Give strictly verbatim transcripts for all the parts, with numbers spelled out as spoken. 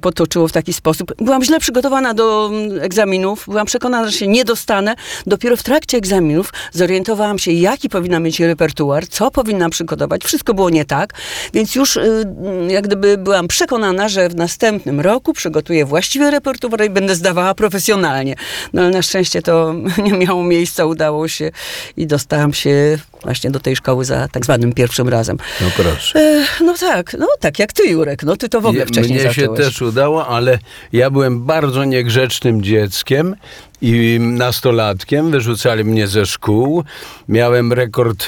potoczyło w taki sposób. Byłam źle przygotowana do egzaminów, byłam przekonana, że się nie dostanę. Dopiero w trakcie egzaminów zorientowałam się, jaki powinna mieć repertuar, co powinnam przygotować. Wszystko było nie tak, więc już jak gdyby byłam przekonana, że w następnym roku przygotuję właściwy repertuar i będę zdawała profesjonalnie. No ale na szczęście to nie miało miejsca, udało się i dostałam się właśnie do tej szkoły za tak zwanym pierwszym razem. No proszę. E, no tak, no tak jak ty, Jurek. No ty to w ogóle wcześniej Mnie zacząłeś. się też udało, ale ja byłem bardzo niegrzecznym dzieckiem i nastolatkiem. Wyrzucali mnie ze szkół. Miałem rekord y,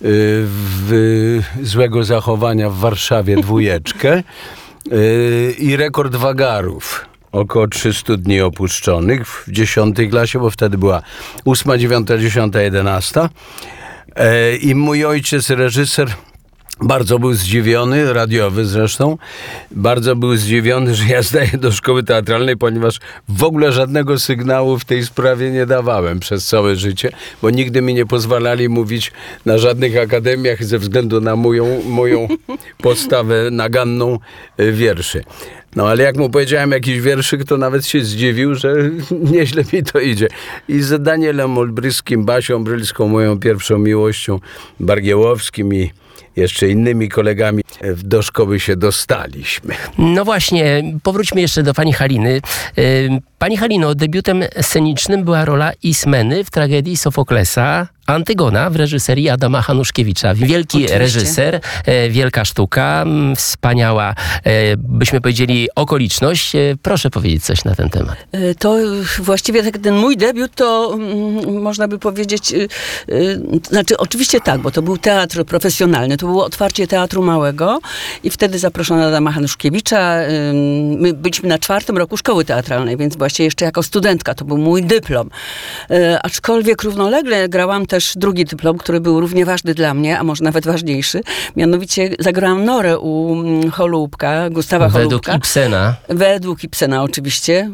w, złego zachowania w Warszawie, dwójeczkę y, i rekord wagarów. Około trzystu dni opuszczonych w dziesiątej klasie, bo wtedy była ósma, dziewiąta, dziesiąta, jedenasta. E, I mój ojciec, reżyser, bardzo był zdziwiony, radiowy zresztą, bardzo był zdziwiony, że ja zdaję do szkoły teatralnej, ponieważ w ogóle żadnego sygnału w tej sprawie nie dawałem przez całe życie, bo nigdy mi nie pozwalali mówić na żadnych akademiach ze względu na moją, moją postawę naganną wierszy. No ale jak mu powiedziałem jakiś wierszyk, to nawet się zdziwił, że nieźle mi to idzie. I z Danielem Olbryskim, Basią Brylską, moją pierwszą miłością, Bargiełowskim i jeszcze innymi kolegami do szkoły się dostaliśmy. No właśnie, powróćmy jeszcze do pani Haliny. Pani Halino, debiutem scenicznym była rola Ismeny w tragedii Sofoklesa Antygona w reżyserii Adama Hanuszkiewicza. Wielki Oczywiście. reżyser, e, wielka sztuka, m, wspaniała, e, byśmy powiedzieli, okoliczność. E, proszę powiedzieć coś na ten temat. E, To właściwie tak, ten mój debiut to mm, można by powiedzieć, y, y, znaczy oczywiście tak, bo to był teatr profesjonalny, to było otwarcie Teatru Małego i wtedy zaproszono Adama Hanuszkiewicza. Y, my byliśmy na czwartym roku szkoły teatralnej, więc właśnie jeszcze jako studentka, to był mój dyplom. Y, aczkolwiek równolegle grałam też drugi dyplom, który był równie ważny dla mnie, a może nawet ważniejszy. Mianowicie zagrałam Norę u mm, Holubka, Gustawa Według Holubka. Ibsena. Według Ibsena oczywiście.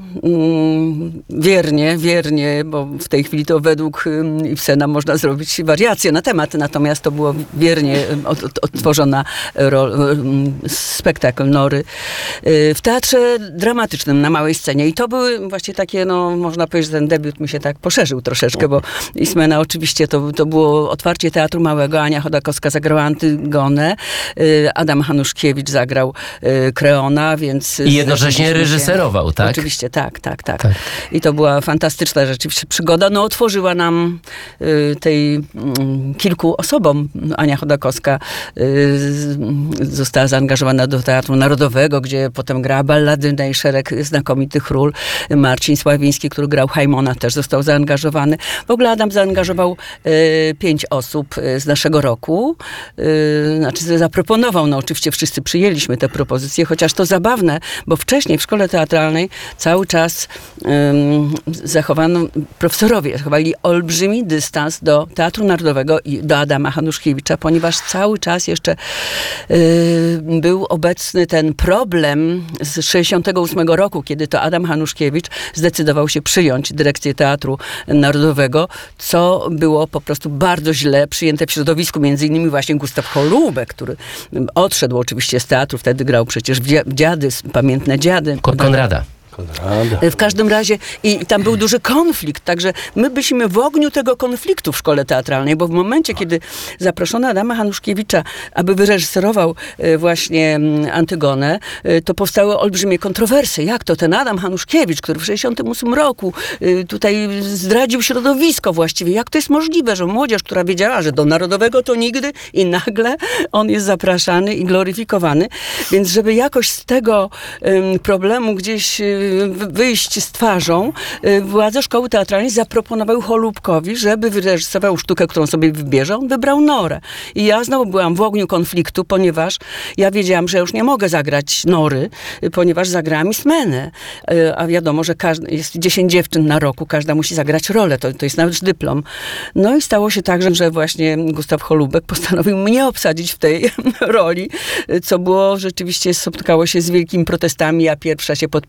Mm, wiernie, wiernie, bo w tej chwili to według ym, Ibsena można zrobić wariacje na temat, natomiast to było wiernie ym, od, od, odtworzona ro, ym, spektakl Nory y, w teatrze dramatycznym na małej scenie. I to były właśnie takie, no można powiedzieć, że ten debiut mi się tak poszerzył troszeczkę, bo Ismena oczywiście to, to było otwarcie Teatru Małego. Ania Chodakowska zagrała Antygonę, y, Adam Hanuszkiewicz zagrał y, Kreona, więc... I jednocześnie reżyserował, tak? Oczywiście, tak, tak, tak, Tak. I to była fantastyczna rzeczywiście przygoda. No otworzyła nam y, tej y, kilku osobom. Ania Chodakowska y, została zaangażowana do Teatru Narodowego, gdzie potem grała balladynę i szereg znakomitych ról. Marcin Sławiński, który grał Hajmona, też został zaangażowany. W ogóle Adam zaangażował y, pięć osób y, z naszego roku. Y, znaczy zaproponował, no oczywiście wszyscy przyjęliśmy te propozycje, chociaż to zabawne, bo wcześniej w szkole teatralnej cały czas ym, zachowano, profesorowie zachowali olbrzymi dystans do Teatru Narodowego i do Adama Hanuszkiewicza, ponieważ cały czas jeszcze y, był obecny ten problem z sześćdziesiątego ósmego roku, kiedy to Adam Hanuszkiewicz zdecydował się przyjąć dyrekcję Teatru Narodowego, co było po prostu bardzo źle przyjęte w środowisku. Między innymi właśnie Gustaw Holubek, który odszedł oczywiście z teatru, wtedy grał przecież w dzia- dziady, pamiętne dziady. Kon- Konrada. Konrada. W każdym razie i tam był duży konflikt, także my byliśmy w ogniu tego konfliktu w szkole teatralnej, bo w momencie, kiedy zaproszono Adama Hanuszkiewicza, aby wyreżyserował e, właśnie m, Antygonę, e, to powstały olbrzymie kontrowersje. Jak to ten Adam Hanuszkiewicz, który w sześćdziesiątym ósmym roku e, tutaj zdradził środowisko właściwie, jak to jest możliwe, że młodzież, która wiedziała, że do Narodowego to nigdy i nagle on jest zapraszany i gloryfikowany. Więc żeby jakoś z tego em, problemu gdzieś e, wyjść z twarzą, władze szkoły teatralnej zaproponowały Holubkowi, żeby wyreżyserował sztukę, którą sobie wybierze. On wybrał Norę. I ja znowu byłam w ogniu konfliktu, ponieważ ja wiedziałam, że już nie mogę zagrać Nory, ponieważ zagrałam Ismenę. A wiadomo, że każdy, jest dziesięć dziewczyn na roku, każda musi zagrać rolę. To, to jest nawet dyplom. No i stało się tak, że właśnie Gustaw Holubek postanowił mnie obsadzić w tej roli, co było rzeczywiście, spotkało się z wielkimi protestami. Ja pierwsza się podpisywałam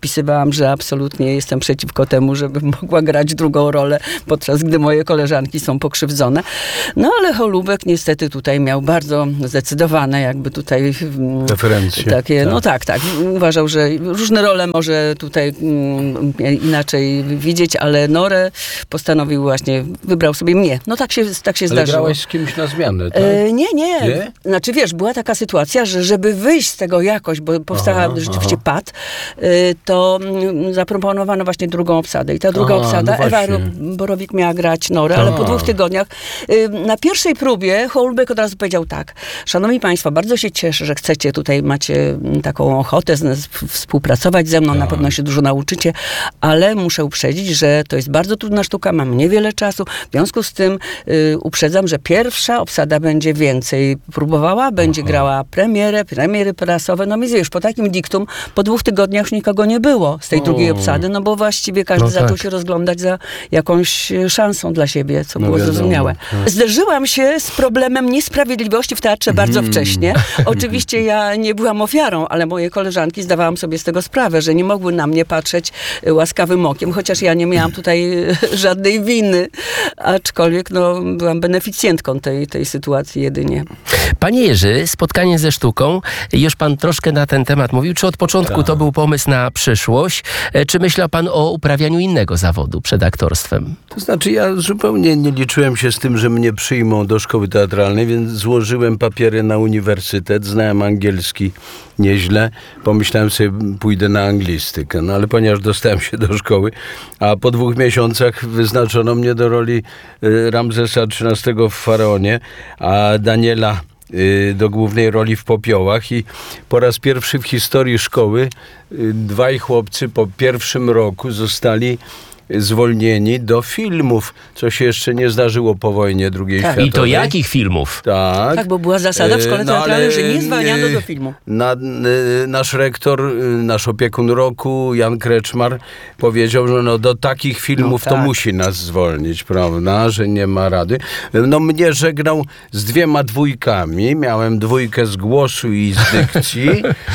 powiedziałam, że absolutnie jestem przeciwko temu, żebym mogła grać drugą rolę, podczas gdy moje koleżanki są pokrzywdzone. No ale Holubek niestety tutaj miał bardzo zdecydowane jakby tutaj mm, Referencje. takie, Tak. no tak, tak. Uważał, że różne role może tutaj mm, inaczej widzieć, ale Norę postanowił właśnie, wybrał sobie mnie. No tak się, tak się Ale zdarzyło. grałaś z kimś na zmianę, tak? E, nie, nie, Nie? Znaczy wiesz, była taka sytuacja, że żeby wyjść z tego jakoś, bo powstała Aha, rzeczywiście aha. pad, y, to mm, zaproponowano właśnie drugą obsadę. I ta druga A, obsada, no Ewa właśnie. Ro- Borowik miała grać Norę, ale po A. dwóch tygodniach y, na pierwszej próbie Holubek od razu powiedział tak: szanowni państwo, bardzo się cieszę, że chcecie tutaj, macie mm, taką ochotę z, z, współpracować ze mną, na Tak. pewno się dużo nauczycie, ale muszę uprzedzić, że to jest bardzo trudna sztuka, mam niewiele czasu, w związku z tym y, uprzedzam, że pierwsza obsada będzie więcej próbowała, będzie Aha. grała premierę, premiery prasowe, no więc wiesz, po takim diktum, po dwóch tygodniach już nikogo nie było z tej O. drugiej obsady, no bo właściwie każdy No zaczął tak. się rozglądać za jakąś e, szansą dla siebie, co No było wiadomo, zrozumiałe. tak. Zderzyłam się z problemem niesprawiedliwości w teatrze bardzo Mm. wcześnie. Oczywiście ja nie byłam ofiarą, ale moje koleżanki zdawałam sobie z tego sprawę, że nie mogły na mnie patrzeć e, łaskawym okiem, chociaż ja nie miałam tutaj e, żadnej winy, aczkolwiek no, byłam beneficjentką tej, tej sytuacji jedynie. Panie Jerzy, spotkanie ze sztuką, już pan troszkę na ten temat mówił. Czy od początku Tak. to był pomysł na przyszłość? E, Czy myślał pan o uprawianiu innego zawodu przed aktorstwem? To znaczy ja zupełnie nie liczyłem się z tym, że mnie przyjmą do szkoły teatralnej, więc złożyłem papiery na uniwersytet, znałem angielski nieźle, pomyślałem sobie, pójdę na anglistykę, no ale ponieważ dostałem się do szkoły, a po dwóch miesiącach wyznaczono mnie do roli y, Ramzesa trzynastego w Faraonie, a Daniela y, do głównej roli w Popiołach i po raz pierwszy w historii szkoły y, dwaj chłopcy po pierwszym roku zostali zwolnieni do filmów, co się jeszcze nie zdarzyło po wojnie drugiej Tak. światowej. I to jakich filmów? Tak. Tak, bo była zasada w szkole E, no, teatralnej, ale, że nie zwalniano e, do filmu. Na, e, nasz rektor, e, nasz opiekun roku, Jan Kreczmar, powiedział, że no, do takich filmów No to tak. musi nas zwolnić, prawda, że nie ma rady. No mnie żegnał z dwiema dwójkami. Miałem dwójkę z głosu i z dykcji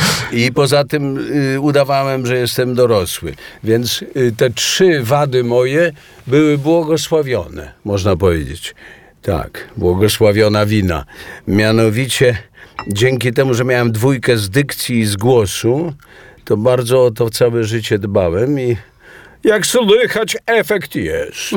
i poza tym e, udawałem, że jestem dorosły. Więc e, te trzy wady moje były błogosławione, można powiedzieć. Tak, błogosławiona wina. Mianowicie dzięki temu, że miałem dwójkę z dykcji i z głosu, to bardzo o to całe życie dbałem i jak słychać, efekt jest.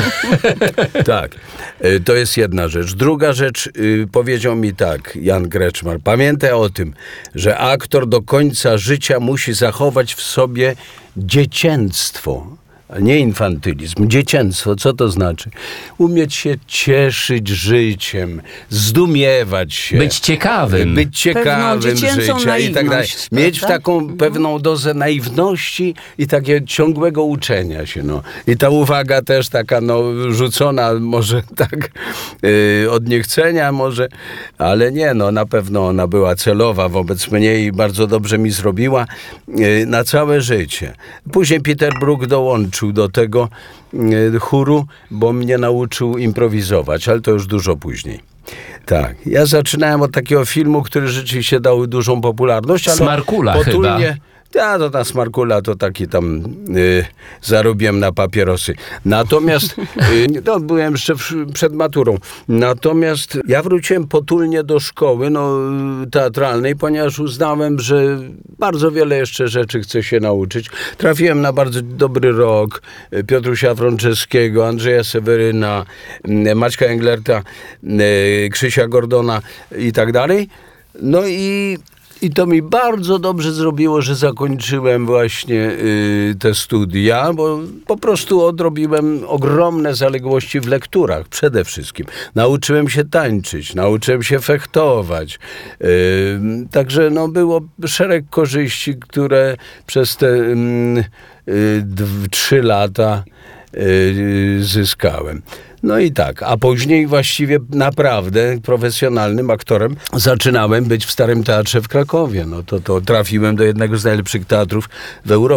Tak, y, to jest jedna rzecz. Druga rzecz, y, powiedział mi tak Jan Kreczmar, pamiętaj o tym, że aktor do końca życia musi zachować w sobie dziecięctwo. A nie infantylizm, dziecięctwo. Co to znaczy? Umieć się cieszyć życiem, zdumiewać się. Być ciekawym. Być ciekawym dziecięcą życia i tak dalej. naiwność, Mieć prawda? taką pewną dozę naiwności i takie ciągłego uczenia się. No. I ta uwaga też taka no, rzucona może tak yy, od niechcenia może, ale nie, no na pewno ona była celowa wobec mnie i bardzo dobrze mi zrobiła yy, na całe życie. Później Peter Brook dołączył do tego yy, chóru, bo mnie nauczył improwizować, ale to już dużo później. Tak, ja zaczynałem od takiego filmu, który rzeczywiście dał dużą popularność, ale Smarkula potulnie, chyba. Ja, to ta Smarkula to taki tam y, zarobiłem na papierosy. Natomiast, y, no, byłem jeszcze w, przed maturą. Natomiast ja wróciłem potulnie do szkoły no, teatralnej, ponieważ uznałem, że bardzo wiele jeszcze rzeczy chcę się nauczyć. Trafiłem na bardzo dobry rok y, Piotrusia Franceskiego, Andrzeja Seweryna, y, Maćka Englerta, y, Krzysia Gordona i tak dalej. No i I to mi bardzo dobrze zrobiło, że zakończyłem właśnie y, te studia, bo po prostu odrobiłem ogromne zaległości w lekturach przede wszystkim. Nauczyłem się tańczyć, nauczyłem się fechtować. Y, także no, było szereg korzyści, które przez te y, y, d- trzy lata y, zyskałem. No i tak, a później właściwie naprawdę profesjonalnym aktorem zaczynałem być w Starym Teatrze w Krakowie. No to, to trafiłem do jednego z najlepszych teatrów w Europie.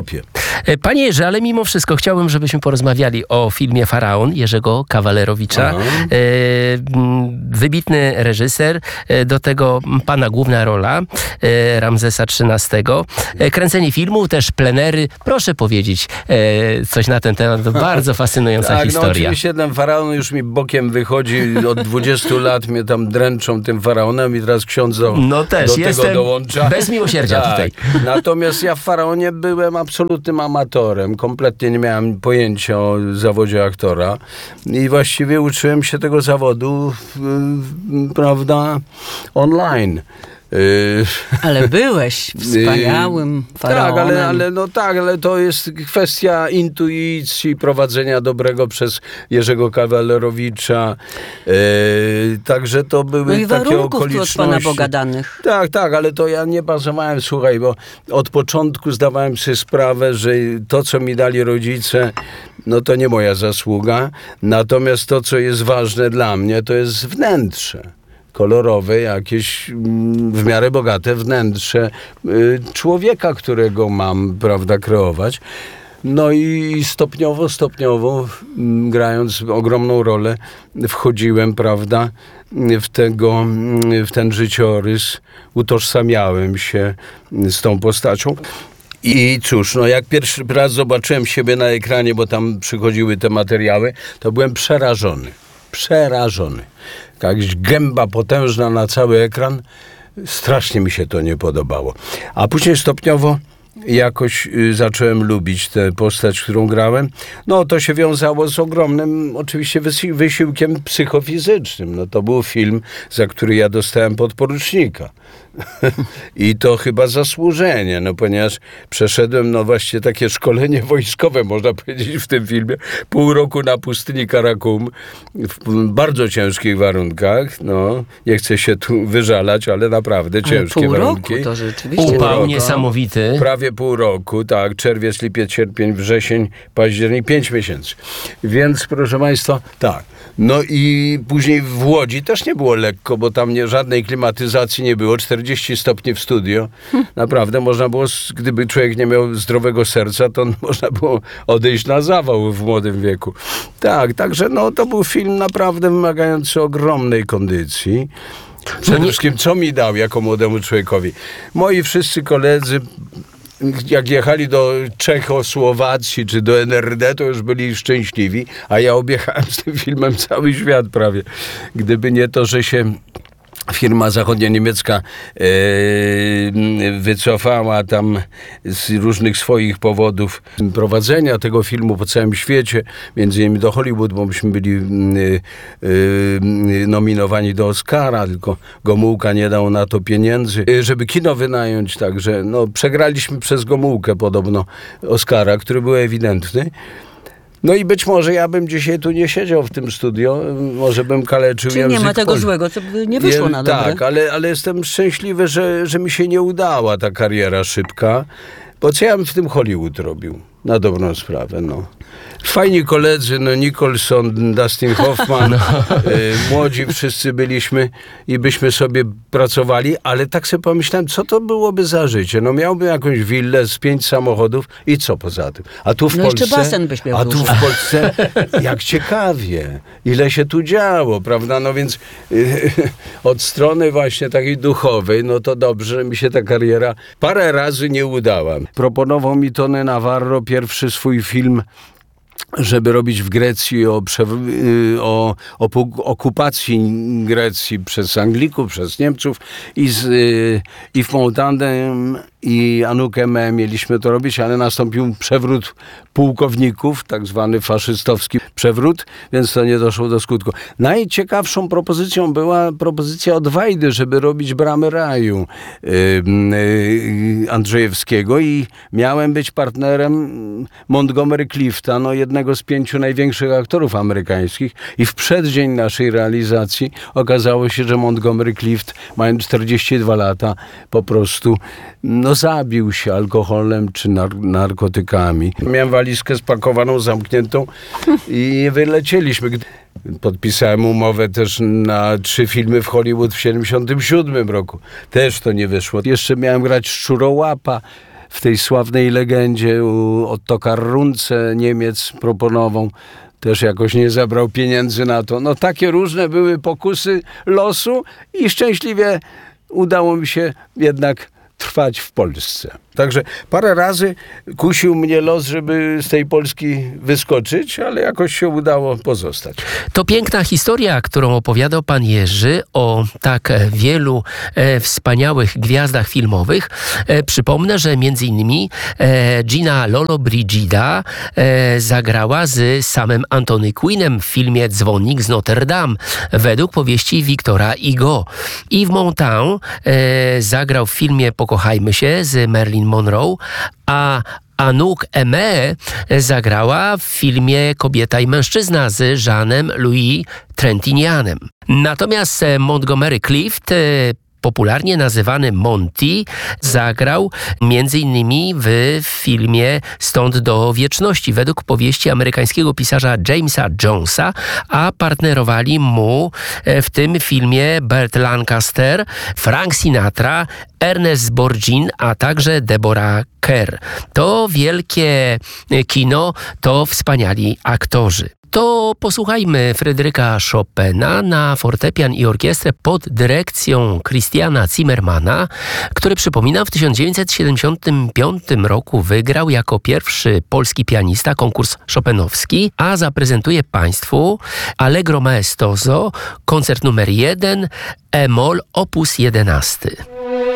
E, Panie Jerzy, ale mimo wszystko chciałbym, żebyśmy porozmawiali o filmie Faraon Jerzego Kawalerowicza. Aha. E, m, wybitny reżyser, e, do tego pana główna rola, e, Ramzesa trzynastego. E, kręcenie filmu, też plenery. Proszę powiedzieć e, coś na ten temat. To bardzo fascynująca Tak, no historia. oczywiście ten faraon już mi bokiem wychodzi. Od dwudziestu lat mnie tam dręczą tym faraonem i teraz ksiądz do, No też, do tego jestem dołącza. bez miłosierdzia Tak. tutaj. Natomiast ja w Faraonie byłem absolutnym amatorem. Kompletnie nie miałem pojęcia o zawodzie aktora. I właściwie uczyłem się tego zawodu, w- prawda, online. Y, Ale byłeś wspaniałym faraonem. Tak, ale, ale, no tak, ale to jest kwestia intuicji, prowadzenia dobrego przez Jerzego Kawalerowicza. E, także to były No i takie warunków tu od okoliczności. Pana Boga danych. Tak, tak, ale to ja nie bazowałem, słuchaj, bo od początku zdawałem sobie sprawę, że to, co mi dali rodzice, no to nie moja zasługa. Natomiast to, co jest ważne dla mnie, to jest wnętrze. Kolorowe, jakieś mm, w miarę bogate wnętrze y, człowieka, którego mam, prawda, kreować. No i stopniowo, stopniowo, mm, grając ogromną rolę, wchodziłem, prawda, w, tego, mm, w ten życiorys, utożsamiałem się z tą postacią. I cóż, no jak pierwszy raz zobaczyłem siebie na ekranie, bo tam przychodziły te materiały, to byłem przerażony. Przerażony. Jakaś gęba potężna na cały ekran. Strasznie mi się to nie podobało. A później stopniowo jakoś y, zacząłem lubić tę postać, którą grałem. No to się wiązało z ogromnym oczywiście wysi- wysiłkiem psychofizycznym. No to był film, za który ja dostałem podporucznika. I to chyba zasłużenie, no ponieważ przeszedłem no właśnie takie szkolenie wojskowe, można powiedzieć, w tym filmie. Pół roku na pustyni Karakum, w bardzo ciężkich warunkach. No, nie chcę się tu wyżalać, ale naprawdę Ale ciężkie pół warunki. roku to rzeczywiście. Pół Upał roku. niesamowity. Prawie pół roku, tak, czerwiec, lipiec, sierpień, wrzesień, październik, pięć miesięcy. Więc proszę Państwa, tak. No i później w Łodzi też nie było lekko, bo tam nie, żadnej klimatyzacji nie było, czterdzieści stopni w studio. Naprawdę można było, gdyby człowiek nie miał zdrowego serca, to można było odejść na zawał w młodym wieku. Tak, także no to był film naprawdę wymagający ogromnej kondycji. Przede No nie- wszystkim, co mi dał jako młodemu człowiekowi? Moi wszyscy koledzy, jak jechali do Czechosłowacji czy do N R D, to już byli szczęśliwi, a ja objechałem z tym filmem cały świat prawie. Gdyby nie to, że się firma zachodnio-niemiecka e, wycofała tam z różnych swoich powodów prowadzenia tego filmu po całym świecie, między innymi do Hollywood, bo myśmy byli e, e, nominowani do Oscara, tylko Gomułka nie dał na to pieniędzy, e, żeby kino wynająć, także no, przegraliśmy przez Gomułkę podobno Oscara, który był ewidentny. No i być może ja bym dzisiaj tu nie siedział w tym studio, może bym kaleczył Czyli język nie ma tego polski. złego, co by nie wyszło Je- na dobre. Tak, ale, ale jestem szczęśliwy, że, że mi się nie udała ta kariera szybka, bo co ja bym w tym Hollywood robił? Na dobrą sprawę, no. Fajni koledzy, no Nicholson, Dustin Hoffman, y, młodzi wszyscy byliśmy i byśmy sobie pracowali, ale tak sobie pomyślałem, co to byłoby za życie? No miałbym jakąś willę z pięć samochodów i co poza tym? A tu w No jeszcze Polsce... basen byś miał A tu duży. w Polsce, jak ciekawie, ile się tu działo, prawda? No więc y, od strony właśnie takiej duchowej, no to dobrze, że mi się ta kariera parę razy nie udała. Proponował mi Tony Navarro pierwszy swój film, żeby robić w Grecji o, przew- y, o, o pu- okupacji Grecji przez Anglików, przez Niemców i z y, Yves Montandem i Anukem mieliśmy to robić, ale nastąpił przewrót pułkowników, tak zwany faszystowski przewrót, więc to nie doszło do skutku. Najciekawszą propozycją była propozycja od Wajdy, żeby robić Bramy Raju y, y, Andrzejewskiego i miałem być partnerem Montgomery Clifta, no jednego z pięciu największych aktorów amerykańskich i w przeddzień naszej realizacji okazało się, że Montgomery Clift, mając czterdzieści dwa lata, po prostu no, zabił się alkoholem czy nar- narkotykami. Miałem walizkę spakowaną, zamkniętą i wylecieliśmy. Podpisałem umowę też na trzy filmy w Hollywood w siedemdziesiątym siódmym roku. Też to nie wyszło. Jeszcze miałem grać Szczurołapa w tej sławnej legendzie u Ottokar Runce Niemiec proponował. Też jakoś nie zabrał pieniędzy na to. No takie różne były pokusy losu i szczęśliwie udało mi się jednak trwać w Polsce. Także parę razy kusił mnie los, żeby z tej Polski wyskoczyć, ale jakoś się udało pozostać. To piękna historia, którą opowiadał pan Jerzy o tak wielu e, wspaniałych gwiazdach filmowych. E, przypomnę, że między innymi e, Gina Lollobrigida e, zagrała z samym Antony Quinnem w filmie Dzwonnik z Notre Dame według powieści Victora Hugo. Yves Montand e, zagrał w filmie Pokochajmy się z Marilyn Monroe, a Anouk Aimée zagrała w filmie Kobieta i mężczyzna z Jeanem Louis Trintignant'em. Natomiast Montgomery Clift, popularnie nazywany Monty, zagrał między innymi w filmie Stąd do wieczności według powieści amerykańskiego pisarza Jamesa Jonesa, a partnerowali mu w tym filmie Burt Lancaster, Frank Sinatra, Ernest Borgnine, a także Deborah Kerr. To wielkie kino, to wspaniali aktorzy. To posłuchajmy Fryderyka Chopina na fortepian i orkiestrę pod dyrekcją Christiana Zimmermana, który, przypominam, w tysiąc dziewięćset siedemdziesiątym piątym roku wygrał jako pierwszy polski pianista konkurs chopinowski, a zaprezentuje Państwu Allegro maestoso, koncert numer jeden, e-moll, opus jedenaście.